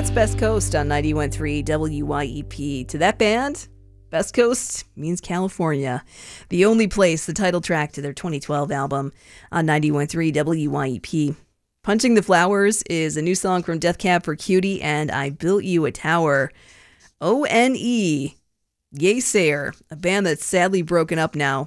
That's Best Coast on 91.3 WYEP. To that band, Best Coast means California. The Only Place, the title track to their 2012 album on 91.3 WYEP. Punching the Flowers is a new song from Death Cab for Cutie and I Built You a Tower. ONE, Yeasayer, a band that's sadly broken up now.